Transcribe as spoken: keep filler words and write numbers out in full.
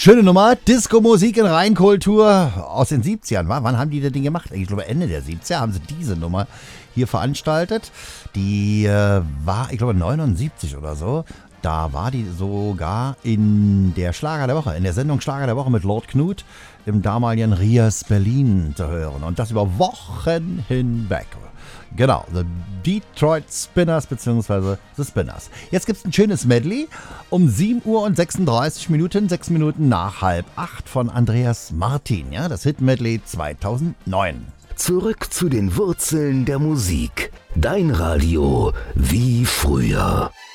Schöne Nummer, Disco-Musik in Reinkultur aus den siebzigern. Wa? Wann haben die das Ding gemacht? Ich glaube Ende der siebziger haben sie diese Nummer hier veranstaltet. Die äh, war, ich glaube neunundsiebzig oder so. Da war die sogar in der Schlager der Woche, in der Sendung Schlager der Woche mit Lord Knut im damaligen Rias Berlin zu hören. Und das über Wochen hinweg. Genau, The Detroit Spinners bzw. The Spinners. Jetzt gibt es ein schönes Medley um sieben Uhr und sechsunddreißig Minuten, sechs Minuten nach halb acht von Andreas Martin. Ja, das Hit-Medley zweitausendneun. Zurück zu den Wurzeln der Musik. Dein Radio wie früher.